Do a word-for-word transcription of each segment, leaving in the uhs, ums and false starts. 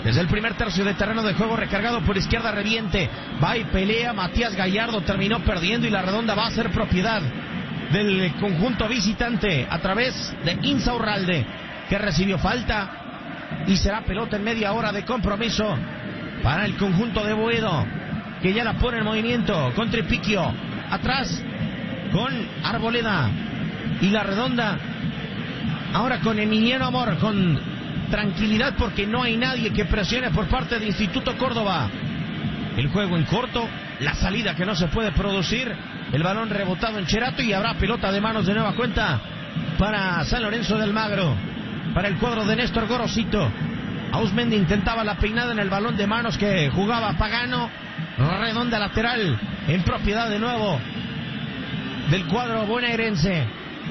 Desde el primer tercio de terreno de juego, recargado por izquierda, Reviente. Va y pelea. Matías Gallardo terminó perdiendo y la redonda va a ser propiedad del conjunto visitante a través de Insaurralde, que recibió falta y será pelota en media hora de compromiso para el conjunto de Boedo, que ya la pone en movimiento con Tripiquio, atrás con Arboleda y la redonda ahora con Emiliano Amor, con tranquilidad porque no hay nadie que presione por parte de Instituto Córdoba. El juego en corto, la salida que no se puede producir, el balón rebotado en Cherato y habrá pelota de manos de nueva cuenta para San Lorenzo del Magro, para el cuadro de Néstor Gorosito. Auzmendi intentaba la peinada en el balón de manos que jugaba Pagano, redonda lateral en propiedad de nuevo del cuadro bonaerense.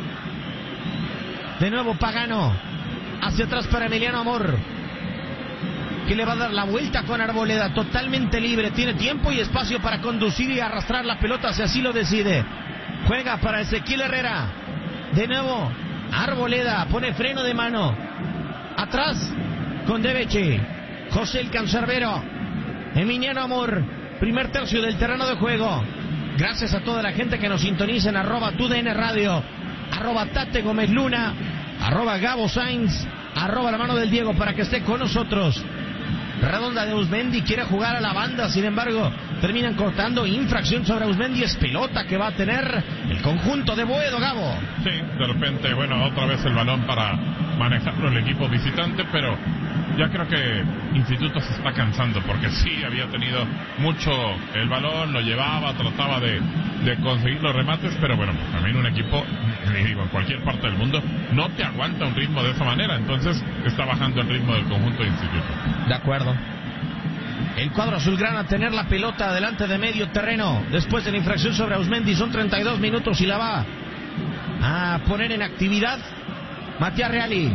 De nuevo Pagano hacia atrás para Emiliano Amor, que le va a dar la vuelta con Arboleda, totalmente libre, tiene tiempo y espacio para conducir y arrastrar la pelota si así lo decide. Juega para Ezequiel Herrera, de nuevo Arboleda, pone freno de mano, atrás con Deveche, José el Cancerbero, Emiliano Amor, primer tercio del terreno de juego. Gracias a toda la gente que nos sintoniza en arroba tu D N Radio, arroba Tate Gómez Luna, arroba Gabo Sainz, arroba la mano del Diego para que esté con nosotros. Redonda de Auzmendi, quiere jugar a la banda, sin embargo terminan cortando. Infracción sobre Auzmendi, es pelota que va a tener el conjunto de Boedo, Gabo. Sí, de repente, bueno, otra vez el balón para manejarlo el equipo visitante, pero ya creo que Instituto se está cansando, porque sí había tenido mucho el balón, lo llevaba, trataba de, de conseguir los remates, pero bueno, también un equipo, digo, en cualquier parte del mundo no te aguanta un ritmo de esa manera, entonces está bajando el ritmo del conjunto de Instituto. De acuerdo. El cuadro azulgrana a tener la pelota delante de medio terreno después de la infracción sobre Auzmendi. Son treinta y dos minutos y la va a poner en actividad Matías Reali.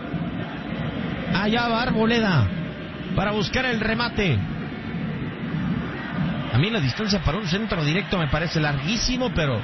Allá va Arboleda para buscar el remate. A mí la distancia para un centro directo me parece larguísimo, pero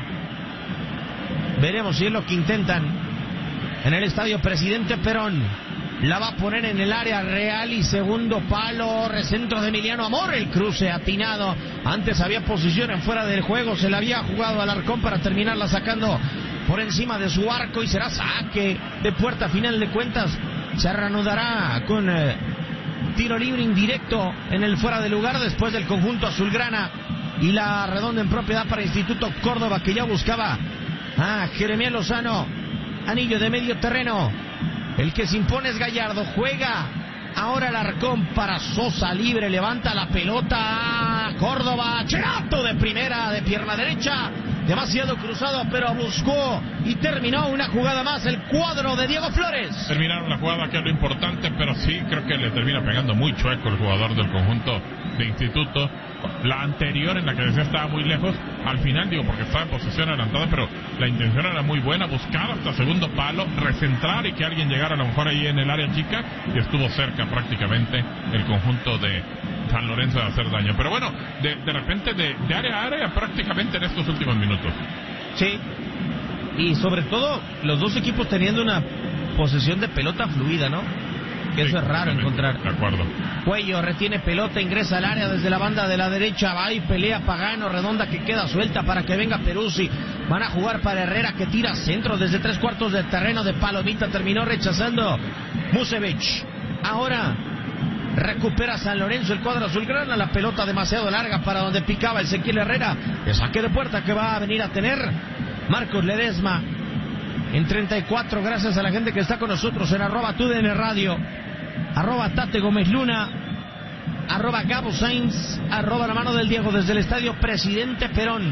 veremos si es lo que intentan en el estadio Presidente Perón. La va a poner en el área real y segundo palo, recentro de Emiliano Amor, el cruce atinado. Antes había posición en fuera del juego, se la había jugado al Alarcón para terminarla sacando por encima de su arco y será saque de puerta. A final de cuentas se reanudará con eh, tiro libre indirecto en el fuera de lugar después del conjunto azulgrana y la redonda en propiedad para Instituto Córdoba, que ya buscaba a Jeremías Lozano. Anillo de medio terreno. El que se impone es Gallardo, juega ahora Alarcón para Sosa, libre, levanta la pelota, Córdoba, Cherato de primera, de pierna derecha, demasiado cruzado, pero buscó y terminó una jugada más el cuadro de Diego Flores. Terminaron la jugada, que es lo importante, pero sí creo que le termina pegando muy chueco el jugador del conjunto de Instituto. La anterior, en la que decía estaba muy lejos, al final, digo, porque estaba en posición adelantada, pero la intención era muy buena, buscar hasta segundo palo, recentrar y que alguien llegara a lo mejor ahí en el área chica, y estuvo cerca prácticamente el conjunto de San Lorenzo de hacer daño. Pero bueno, de, de repente de, de área a área prácticamente en estos últimos minutos. Sí, y sobre todo los dos equipos teniendo una posesión de pelota fluida, ¿no? Que eso sí, es raro encontrar. De acuerdo. Cuello retiene pelota, ingresa al área desde la banda de la derecha, va y pelea Pagano, redonda que queda suelta para que venga Peruzzi. Van a jugar para Herrera, que tira centro desde tres cuartos de terreno de palomita, terminó rechazando Musevich. Ahora recupera San Lorenzo, el cuadro azulgrana, la pelota demasiado larga para donde picaba Ezequiel Herrera. El saque de puerta que va a venir a tener Marcos Ledesma en treinta y cuatro, gracias a la gente que está con nosotros en arroba tu D N Radio, arroba Tate Gómez Luna, arroba Gabo Sainz, arroba la mano del Diego desde el estadio Presidente Perón.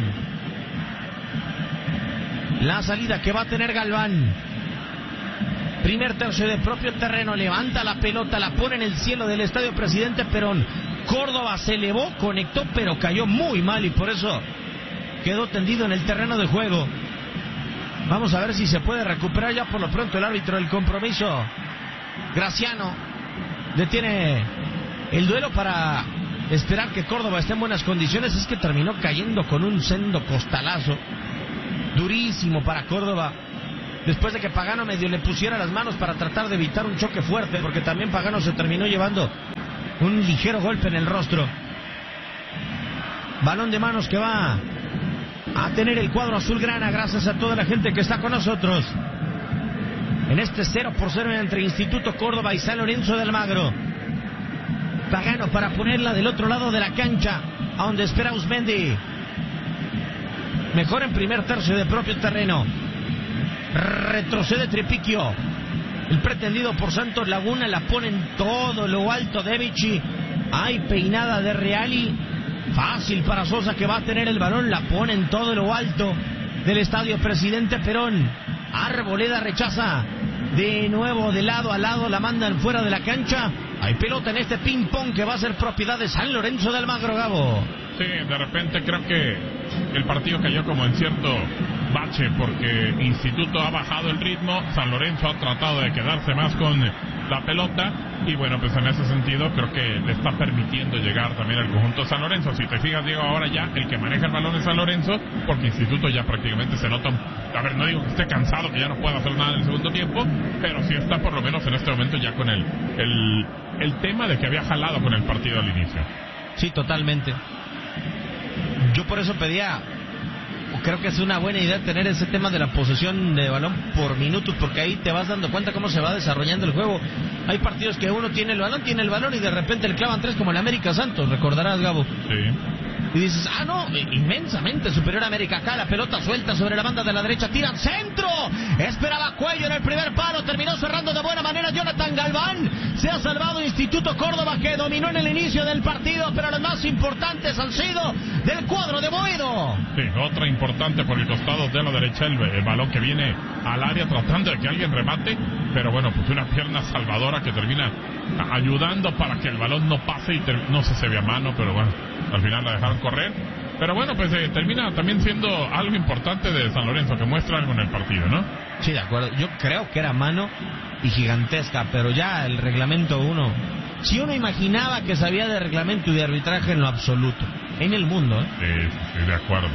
La salida que va a tener Galván. Primer tercio de propio terreno, levanta la pelota, la pone en el cielo del estadio Presidente Perón. Córdoba se elevó, conectó, pero cayó muy mal y por eso quedó tendido en el terreno de juego. Vamos a ver si se puede recuperar ya por lo pronto el árbitro del compromiso. Graciano detiene el duelo para esperar que Córdoba esté en buenas condiciones. Es que terminó cayendo con un sendo costalazo durísimo para Córdoba, después de que Pagano medio le pusiera las manos para tratar de evitar un choque fuerte, porque también Pagano se terminó llevando un ligero golpe en el rostro. Balón de manos que va a tener el cuadro azulgrana, gracias a toda la gente que está con nosotros en este cero por cero entre Instituto Córdoba y San Lorenzo de Almagro. Pagano para ponerla del otro lado de la cancha, a donde espera Uzmendi. Mejor en primer tercio de propio terreno. Retrocede Tripiquio. El pretendido por Santos Laguna la pone en todo lo alto de Vichy. Hay peinada de Reali. Fácil para Sosa, que va a tener el balón. La pone en todo lo alto del estadio Presidente Perón. Arboleda rechaza. De nuevo de lado a lado la mandan fuera de la cancha. Hay pelota en este ping pong que va a ser propiedad de San Lorenzo de Almagro, Gabo. Sí, de repente creo que el partido cayó como en cierto bache, porque Instituto ha bajado el ritmo, San Lorenzo ha tratado de quedarse más con la pelota, y bueno, pues en ese sentido creo que le está permitiendo llegar también al conjunto de San Lorenzo. Si te fijas, Diego, ahora ya el que maneja el balón es San Lorenzo, porque Instituto ya prácticamente se nota, a ver, no digo que esté cansado, que ya no pueda hacer nada en el segundo tiempo, pero sí está por lo menos en este momento ya con el, el, el tema de que había jalado con el partido al inicio. Sí, totalmente. Yo por eso pedía, creo que es una buena idea tener ese tema de la posesión de balón por minutos, porque ahí te vas dando cuenta cómo se va desarrollando el juego. Hay partidos que uno tiene el balón, tiene el balón y de repente le clavan tres, como el América Santos, recordarás, Gabo. Sí. Y dices, ah, no, inmensamente superior a América. Acá la pelota suelta sobre la banda de la derecha, tiran centro, esperaba Cuello en el primer palo, terminó cerrando de buena manera Jonathan Galván. Se ha salvado Instituto Córdoba, que dominó en el inicio del partido, pero los más importantes han sido del cuadro de Boedo. Sí, otra importante por el costado de la derecha, el, el balón que viene al área tratando de que alguien remate, pero bueno, pues una pierna salvadora que termina ayudando para que el balón no pase y ter- no sé si se ve a mano, pero bueno, al final la dejaron correr. Pero bueno, pues eh, termina también siendo algo importante de San Lorenzo, que muestra algo en el partido, ¿no? Sí, de acuerdo. Yo creo que era mano y gigantesca, pero ya el reglamento uno, si uno imaginaba que sabía de reglamento y de arbitraje en lo absoluto, en el mundo, ¿eh? Sí, sí, de acuerdo.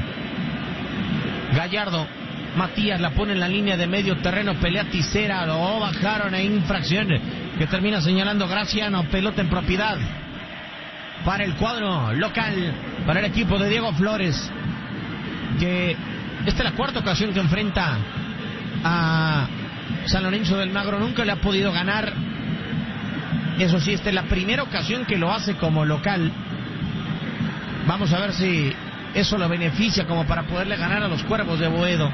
Gallardo, Matías la pone en la línea de medio terreno, pelea Tisera, lo bajaron a infracción, que termina señalando Graciano, pelota en propiedad para el cuadro local, para el equipo de Diego Flores, que esta es la cuarta ocasión que enfrenta a San Lorenzo del Almagro, nunca le ha podido ganar. Eso sí, esta es la primera ocasión que lo hace como local. Vamos a ver si eso lo beneficia como para poderle ganar a los Cuervos de Boedo.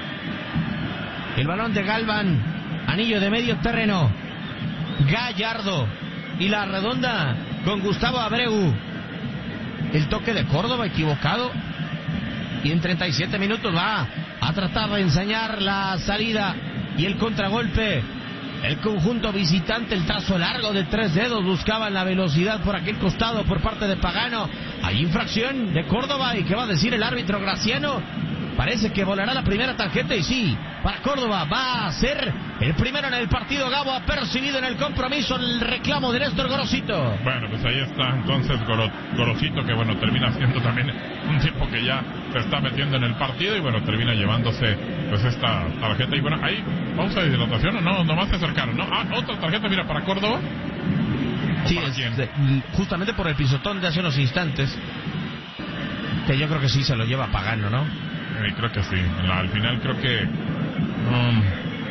El balón de Galván, anillo de medio terreno, Gallardo, y la redonda con Gustavo Abreu. El toque de Córdoba equivocado, y en treinta y siete minutos va a tratar de ensañar la salida y el contragolpe. El conjunto visitante, el trazo largo de tres dedos, buscaban la velocidad por aquel costado por parte de Pagano. Hay infracción de Córdoba, y ¿qué va a decir el árbitro Graciano? Parece que volará la primera tarjeta, y sí, para Córdoba va a ser el primero en el partido. Gabo ha percibido en el compromiso el reclamo de Néstor Gorosito. Bueno, pues ahí está entonces Goro, Gorosito, que bueno, termina siendo también un tipo que ya se está metiendo en el partido, y bueno, termina llevándose pues esta tarjeta. Y bueno, ahí pausa de hidratación, o no, nomás se acercaron, ¿no? Ah, otra tarjeta, mira, para Córdoba. Sí, es, de, justamente por el pisotón de hace unos instantes, que yo creo que sí se lo lleva Pagano, ¿no? Eh, creo que sí. La, al final creo que um,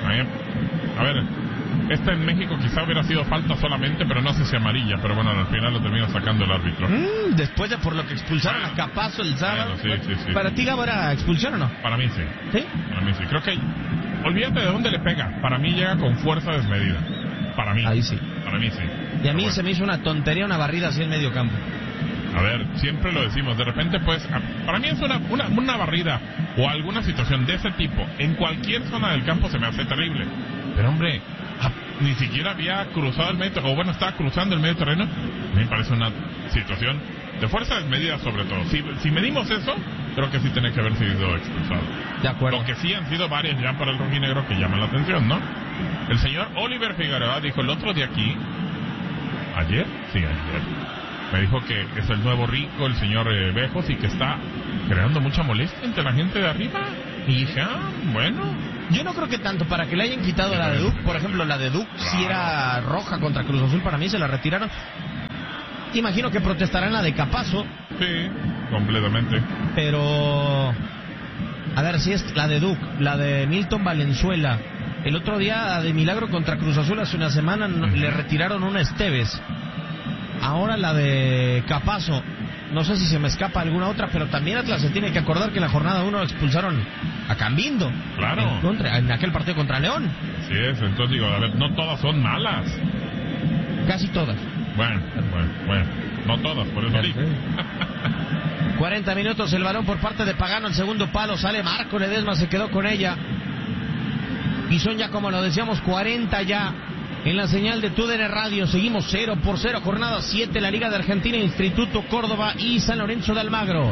a ver, esta en México quizá hubiera sido falta solamente, pero no sé si amarilla, pero bueno, al final lo termina sacando el árbitro. Mm, después de por lo que expulsaron a Capazo el sábado. Bueno, sí, sí, sí. ¿Para ti, Gabo, era expulsión o no? Para mí sí. ¿Sí? Para mí sí. Creo que olvídate de dónde le pega. Para mí llega con fuerza desmedida. Para mí. Ahí sí. Para mí sí. Y a mí bueno, se me hizo una tontería, una barrida así en medio campo. A ver, siempre lo decimos, de repente pues, para mí es una, una, una barrida o alguna situación de ese tipo en cualquier zona del campo se me hace terrible. Pero hombre, ni siquiera había cruzado el medio, o bueno, estaba cruzando el medio terreno. Me parece una situación de fuerza desmedida sobre todo. Si, si medimos eso, creo que sí tiene que haber sido expulsado. De acuerdo. Lo que sí han sido varias ya para el rojinegro que llaman la atención, ¿no? El señor Oliver Figueroa dijo el otro día aquí, ayer, sí, ayer, me dijo que es el nuevo rico, el señor eh, Bejos, y que está creando mucha molestia entre la gente de arriba. Y dije, ah, bueno. Yo no creo que tanto para que le hayan quitado la de Duc. Por ejemplo, la de Duc, claro, si era roja contra Cruz Azul, para mí se la retiraron. Imagino que protestarán la de Capazo. Sí, completamente. Pero, a ver si es la de Duke, la de Milton Valenzuela. El otro día de milagro contra Cruz Azul hace una semana uh-huh. le retiraron una Esteves. Ahora la de Capazo. No sé si se me escapa alguna otra, pero también Atlas se tiene que acordar que en la jornada uno expulsaron a Cambindo. Claro. En, contra, en aquel partido contra León. Así es, entonces digo, a ver, no todas son malas. Casi todas. Bueno, bueno, bueno. No todas, por eso digo. cuarenta minutos, el balón por parte de Pagano, el segundo palo, sale Marco Ledesma, se quedó con ella. Y son ya, como lo decíamos, cuarenta ya. En la señal de T U D N Radio seguimos cero por cero, jornada siete, la Liga de Argentina, Instituto Córdoba y San Lorenzo de Almagro.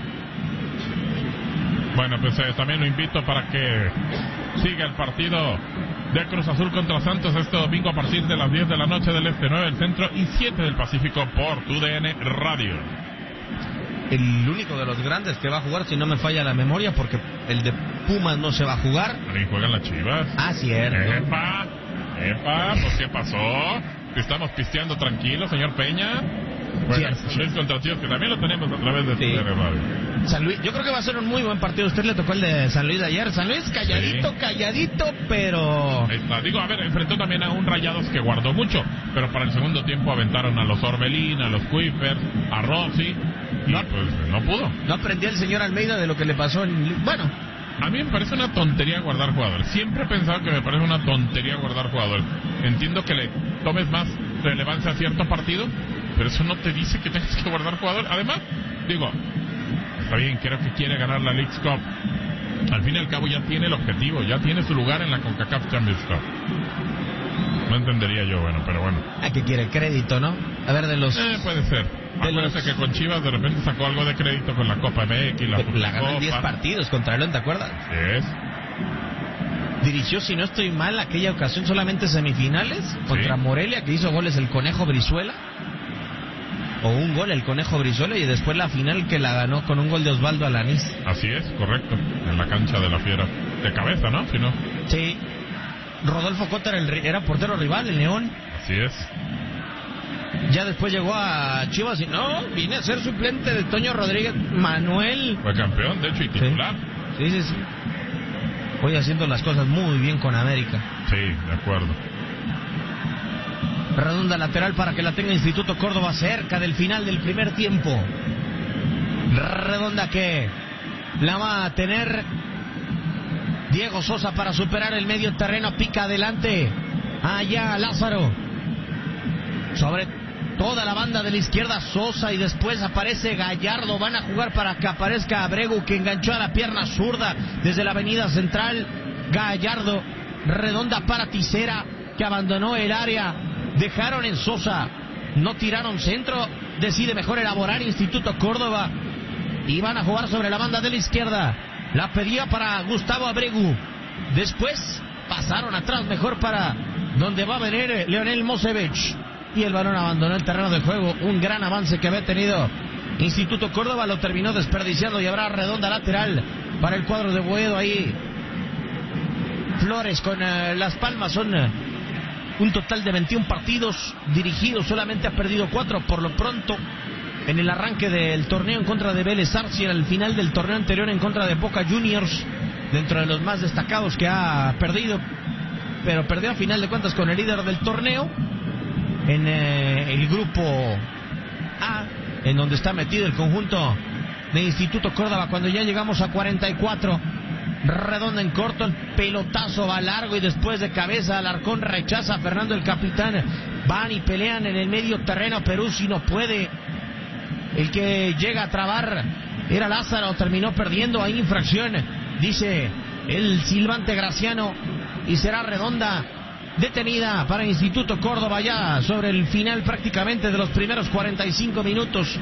Bueno, pues eh, también lo invito para que siga el partido de Cruz Azul contra Santos este domingo a partir de las diez de la noche del Este, nueve del Centro y siete del Pacífico por T U D N Radio. El único de los grandes que va a jugar, si no me falla la memoria, porque el de Pumas no se va a jugar. Ahí juegan las Chivas. Ah, cierto. Epa, epa, pues ¿qué pasó? Estamos pisteando tranquilos, señor Peña. Bueno, San Luis contra Chivas, que también lo tenemos a través de sí. T U D N Radio. San Luis, yo creo que va a ser un muy buen partido. Usted le tocó el de San Luis de ayer. San Luis calladito, sí. calladito, pero... Ahí está. Digo, a ver, enfrentó también a un Rayados que guardó mucho, pero para el segundo tiempo aventaron a los Orbelín, a los Kuipers, a Rossi, y no, pues no pudo. No aprendió el señor Almeida de lo que le pasó en... Bueno... A mí me parece una tontería guardar jugadores. Siempre he pensado que me parece una tontería guardar jugadores. Entiendo que le tomes más relevancia a cierto partido, pero eso no te dice que tengas que guardar jugadores. Además, digo, está bien, creo que quiere ganar la Leagues Cup. Al fin y al cabo ya tiene el objetivo, ya tiene su lugar en la CONCACAF Champions Cup. No entendería yo, bueno, pero bueno. Ah, que quiere crédito, ¿no? A ver, de los... Eh, puede ser. Acuérdate los... que con Chivas de repente sacó algo de crédito con la Copa M X, la La ganó en diez partidos contra León, ¿te acuerdas? Sí es. Dirigió, si no estoy mal, aquella ocasión solamente semifinales contra ¿Sí? Morelia, que hizo goles el Conejo Brizuela. O un gol el Conejo Brizuela, y después la final que la ganó con un gol de Osvaldo Alanís. Así es, correcto. En la cancha de la Fiera. De cabeza, ¿no? Si no. Sí. Rodolfo Cota era, el, era portero rival, el León. Así es. Ya después llegó a Chivas y no, vine a ser suplente de Toño Rodríguez. Manuel fue campeón, de hecho, y titular. Sí, sí, sí. Voy haciendo las cosas muy bien con América. Sí, de acuerdo. Redonda lateral para que la tenga Instituto Córdoba cerca del final del primer tiempo. Redonda que la va a tener Diego Sosa para superar el medio terreno. Pica adelante. Allá Lázaro. Sobre toda la banda de la izquierda Sosa, y después aparece Gallardo. Van a jugar para que aparezca Abregu, que enganchó a la pierna zurda desde la avenida central. Gallardo. Redonda para Tisera, que abandonó el área. Dejaron en Sosa, no tiraron centro. Decide mejor elaborar Instituto Córdoba y van a jugar sobre la banda de la izquierda. La pedía para Gustavo Abregu. Después pasaron atrás mejor para donde va a venir Leonel Mosevich. Y el balón abandonó el terreno de juego. Un gran avance que había tenido Instituto Córdoba, lo terminó desperdiciando, y habrá redonda lateral para el cuadro de Boedo. Ahí Flores con uh, Las Palmas. Son uh, un total de veintiún partidos dirigidos, solamente ha perdido cuatro por lo pronto en el arranque del torneo en contra de Vélez Sarsfield, al final del torneo anterior en contra de Boca Juniors, dentro de los más destacados que ha perdido, pero perdió a final de cuentas con el líder del torneo en eh, el grupo A, en donde está metido el conjunto de Instituto Córdoba. Cuando ya llegamos a cuarenta y cuatro, redonda en corto, el pelotazo va largo y después de cabeza Alarcón rechaza a Fernando el capitán. Van y pelean en el medio terreno, Perú si no puede. El que llega a trabar era Lázaro, terminó perdiendo, hay infracción, dice el silbante Graciano, y será redonda detenida para Instituto Córdoba ya sobre el final prácticamente de los primeros cuarenta y cinco minutos.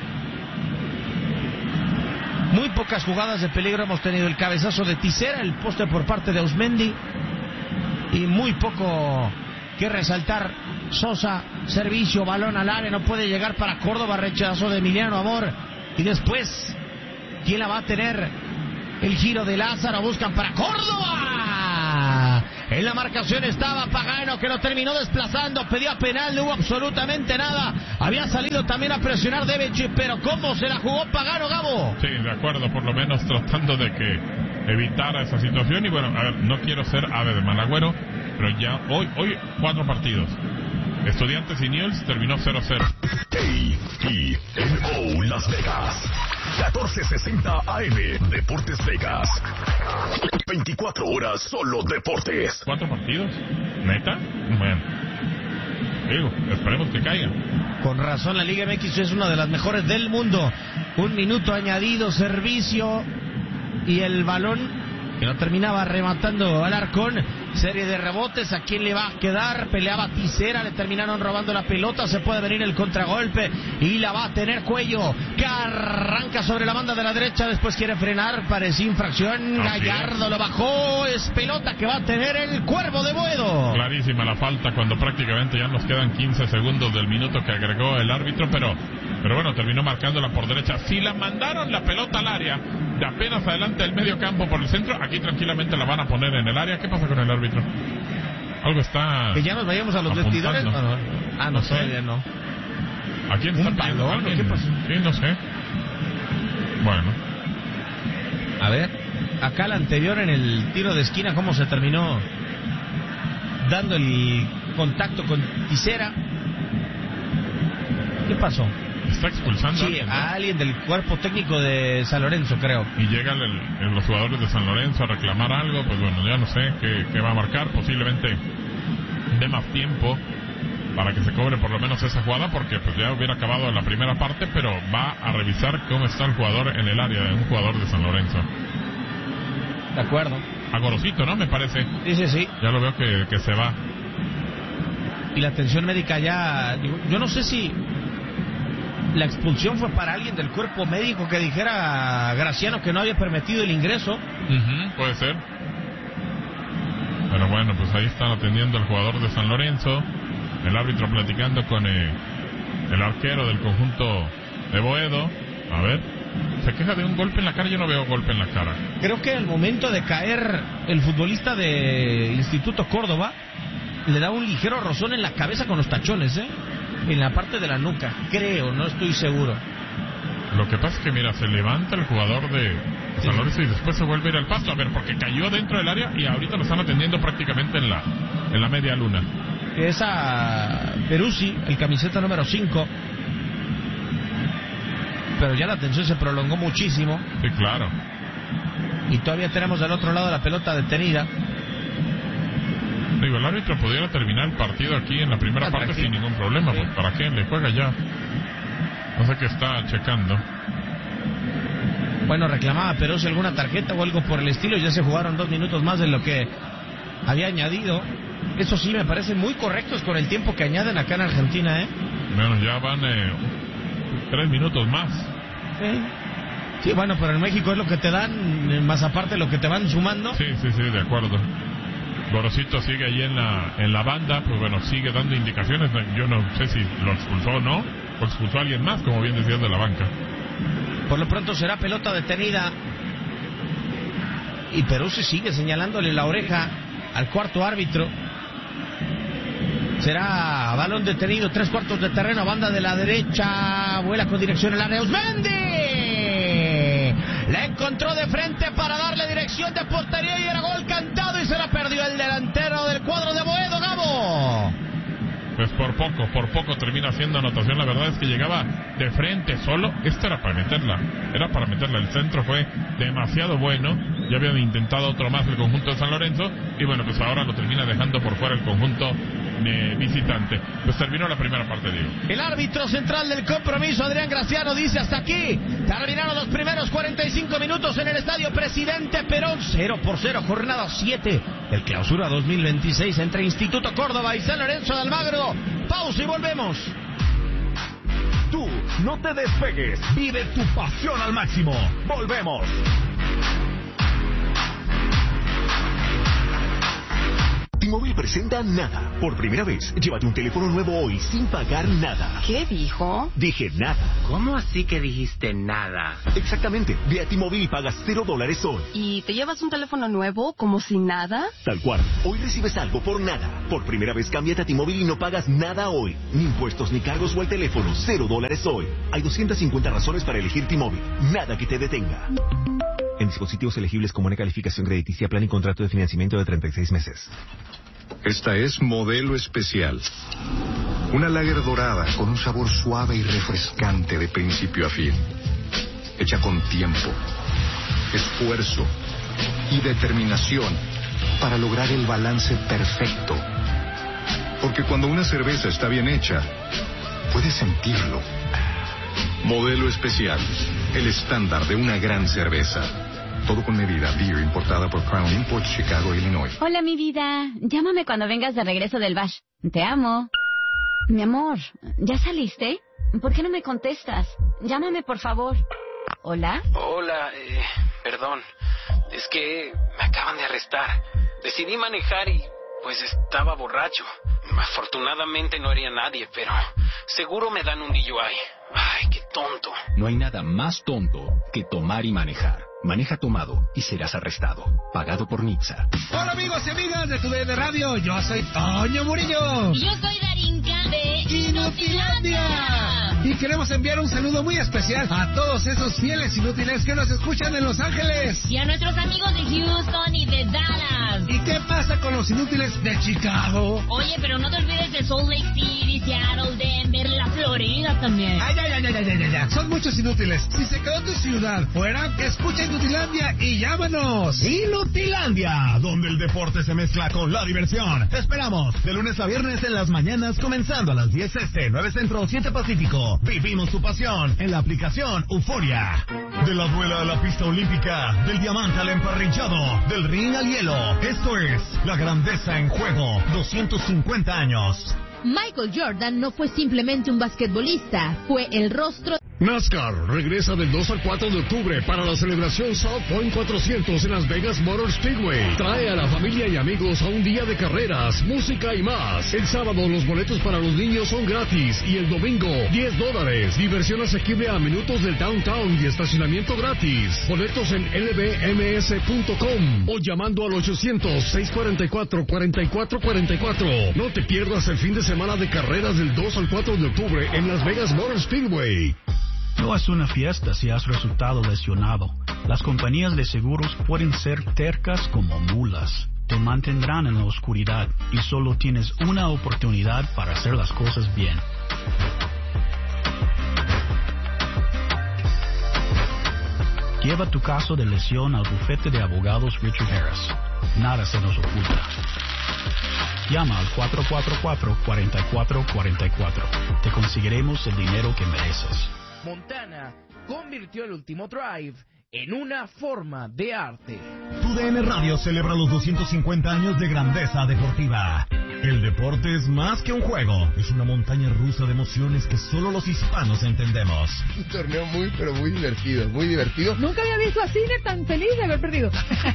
Muy pocas jugadas de peligro hemos tenido. El cabezazo de Tisera, el poste por parte de Ausmendi, y muy poco que resaltar. Sosa, servicio, balón al área, no puede llegar para Córdoba, rechazo de Emiliano Amor, y después, ¿quién la va a tener? El giro de Lázaro, buscan para Córdoba. En la marcación estaba Pagano, que lo terminó desplazando, pedía penal, no hubo absolutamente nada. Había salido también a presionar Devic, pero ¿cómo se la jugó Pagano, Gabo? Sí, de acuerdo, por lo menos tratando de que evitara esa situación. Y bueno, a ver, no quiero ser ave de mal agüero, pero ya hoy, hoy cuatro partidos. Estudiantes y Newell's terminó cero cero. A T M O Las Vegas, catorce sesenta A M, Deportes Vegas. veinticuatro horas solo deportes. ¿Cuatro partidos? ¿Neta? Bueno, digo, esperemos que caigan. Con razón, la Liga M X es una de las mejores del mundo. Un minuto añadido, servicio y el balón que no terminaba rematando Alarcón. Serie de rebotes, ¿a quién le va a quedar? Peleaba Tisera, le terminaron robando la pelota, se puede venir el contragolpe y la va a tener Cuello, que arranca sobre la banda de la derecha, después quiere frenar, parecía infracción, Gallardo lo bajó, es pelota que va a tener el Cuervo de Boedo. Clarísima la falta cuando prácticamente ya nos quedan quince segundos del minuto que agregó el árbitro, pero, pero bueno, terminó marcándola por derecha. Si la mandaron la pelota al área, de apenas adelante del medio campo por el centro, aquí tranquilamente la van a poner en el área. ¿Qué pasa con el árbitro? Algo está... Que ya nos vayamos a los vestidores. No, no. Ah, no, no sé, todavía no. ¿A quién está pidiendo algo? ¿Qué pasó? Sí, no sé. Bueno. A ver, acá la anterior en el tiro de esquina, cómo se terminó dando el contacto con Tisera. ¿Qué pasó? Está expulsando sí, a alguien, ¿no? a alguien del cuerpo técnico de San Lorenzo, creo. Y llegan el, el, los jugadores de San Lorenzo a reclamar algo, pues bueno, ya no sé qué, qué va a marcar, posiblemente dé más tiempo para que se cobre por lo menos esa jugada, porque pues ya hubiera acabado la primera parte, pero va a revisar cómo está el jugador en el área de un jugador de San Lorenzo. De acuerdo. A Gorosito, ¿no? Me parece. Sí, sí, sí. Ya lo veo que, que se va. Y la atención médica ya... Yo no sé si... la expulsión fue para alguien del cuerpo médico que dijera a Graciano que no había permitido el ingreso. Uh-huh, puede ser. Pero bueno, pues ahí están atendiendo al jugador de San Lorenzo. El árbitro platicando con eh, el arquero del conjunto de Boedo. A ver, se queja de un golpe en la cara. Yo no veo golpe en la cara. Creo que al momento de caer el futbolista de Instituto Córdoba le da un ligero rozón en la cabeza con los tachones, ¿eh? En la parte de la nuca, creo, no estoy seguro. Lo que pasa es que, mira, se levanta el jugador de San Lorenzo y después se vuelve a ir al pasto. A ver, porque cayó dentro del área y ahorita lo están atendiendo prácticamente en la en la media luna. Que es a Peruzzi, el camiseta número cinco. Pero ya la tensión se prolongó muchísimo. Sí, claro. Y todavía tenemos del otro lado la pelota detenida. Digo, el árbitro pudiera terminar el partido aquí en la primera ah, parte sin ningún problema. Sí. Pues ¿para qué? Le juega ya. No sé qué está checando. Bueno, reclamaba pero si alguna tarjeta o algo por el estilo. Ya se jugaron dos minutos más de lo que había añadido. Eso sí, me parecen muy correctos con el tiempo que añaden acá en Argentina, ¿eh? Bueno, ya van eh, tres minutos más. Sí. Sí, bueno, pero en México es lo que te dan, más aparte lo que te van sumando. Sí, sí, sí, de acuerdo. Gorosito sigue ahí en la en la banda, pues bueno, sigue dando indicaciones. Yo no sé si lo expulsó o no, o expulsó a alguien más, como bien decías, de la banca. Por lo pronto será pelota detenida. Y Peruzzi sigue señalándole la oreja al cuarto árbitro. Será balón detenido, tres cuartos de terreno, banda de la derecha, vuela con dirección al área. Uzmendi la encontró de frente para darle dirección de portería y era gol cantado y se la perdió el delantero del cuadro de Boedo, Gabo. Pues por poco, por poco termina haciendo anotación. La verdad es que llegaba de frente solo. Esto era para meterla, era para meterla. El centro fue demasiado bueno. Ya habían intentado otro más el conjunto de San Lorenzo y bueno, pues ahora lo termina dejando por fuera el conjunto eh, visitante. Pues terminó la primera parte, Diego. El árbitro central del compromiso, Adrián Graciano, dice hasta aquí. Terminaron los primeros cuarenta y cinco minutos en el estadio Presidente Perón. cero por cero, jornada siete del Clausura dos mil veintiséis entre Instituto Córdoba y San Lorenzo de Almagro. Pausa y volvemos. Tú no te despegues, vive tu pasión al máximo. Volvemos. T-Mobile presenta Nada. Por primera vez, llévate un teléfono nuevo hoy sin pagar nada. ¿Qué dijo? Dije nada. ¿Cómo así que dijiste nada? Exactamente. Ve a T-Mobile y pagas cero dólares hoy. ¿Y te llevas un teléfono nuevo como si nada? Tal cual. Hoy recibes algo por nada. Por primera vez, cámbiate a T-Mobile y no pagas nada hoy. Ni impuestos ni cargos o al teléfono. Cero dólares hoy. Hay doscientas cincuenta razones para elegir T-Mobile. Nada que te detenga. En dispositivos elegibles con buena calificación crediticia, plan y contrato de financiamiento de treinta y seis meses. Esta es Modelo Especial. Una lager dorada con un sabor suave y refrescante de principio a fin. Hecha con tiempo, esfuerzo y determinación para lograr el balance perfecto. Porque cuando una cerveza está bien hecha, puedes sentirlo. Modelo Especial, el estándar de una gran cerveza. Todo con medida. Beer importada por Crown Imports, Chicago, Illinois. Hola, mi vida. Llámame cuando vengas de regreso del bash. Te amo. Mi amor, ¿ya saliste? ¿Por qué no me contestas? Llámame, por favor. ¿Hola? Hola, eh, perdón. Es que me acaban de arrestar. Decidí manejar y pues estaba borracho. Afortunadamente no haría nadie, pero seguro me dan un D U I. Ay, qué tonto. No hay nada más tonto que tomar y manejar. Maneja tomado y serás arrestado. Pagado por Nitsa. Hola amigos y amigas de Tu D N Radio. Yo soy Toño Murillo. Y yo soy Darinka de Inutilandia. Y queremos enviar un saludo muy especial a todos esos fieles inútiles que nos escuchan en Los Ángeles. Y a nuestros amigos de Houston y de Dallas. ¿Y qué pasa con los inútiles de Chicago? Oye, pero no te olvides de Salt Lake City, Seattle, Denver, la Florida también. Ay, ay, ay, ay, ay, ay, ay. Son muchos inútiles. Si se quedó tu ciudad fuera, escucha Inutilandia y llámanos. Inutilandia, donde el deporte se mezcla con la diversión. Te esperamos de lunes a viernes en las mañanas, comenzando a las diez este, nueve Centro, siete Pacífico. Vivimos tu pasión en la aplicación Euforia. De la duela a la pista olímpica, del diamante al emparrillado, del ring al hielo. Esto es la grandeza en juego. doscientos cincuenta años. Michael Jordan no fue simplemente un basquetbolista, fue el rostro. NASCAR regresa del dos al cuatro de octubre para la celebración South Point cuatrocientos en Las Vegas Motor Speedway. Trae a la familia y amigos a un día de carreras, música y más. El sábado los boletos para los niños son gratis y el domingo diez dólares. Diversión asequible a minutos del downtown y estacionamiento gratis. Boletos en L B M S punto com o llamando al ochocientos, seiscientos cuarenta y cuatro, cuarenta y cuatro cuarenta y cuatro. No te pierdas el fin de semana de carreras del dos al cuatro de octubre en Las Vegas Motor Speedway. No es una fiesta si has resultado lesionado. Las compañías de seguros pueden ser tercas como mulas. Te mantendrán en la oscuridad y solo tienes una oportunidad para hacer las cosas bien. Lleva tu caso de lesión al bufete de abogados Richard Harris. Nada se nos oculta. Llama al cuatro cuatro cuatro, cuatro cuatro cuatro cuatro. Te conseguiremos el dinero que mereces. Montana convirtió el último drive en una forma de arte. Tu D N Radio celebra los doscientos cincuenta años de grandeza deportiva. El deporte es más que un juego, es una montaña rusa de emociones que solo los hispanos entendemos. Un torneo muy, pero muy divertido, muy divertido. Nunca había visto a Cine tan feliz de haber perdido.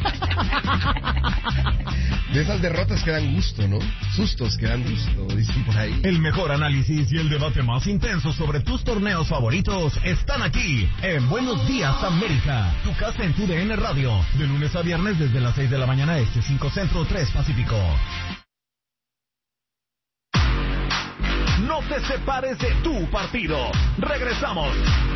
De esas derrotas que dan gusto, ¿no? Sustos que dan gusto, dicen por ahí. El mejor análisis y el debate más intenso sobre tus torneos favoritos están aquí en Buenos Días América, tu casa en Tu D N Radio, de lunes a viernes desde las seis de la mañana este, cinco Centro, tres Pacífico. No te separes de tu partido. Regresamos.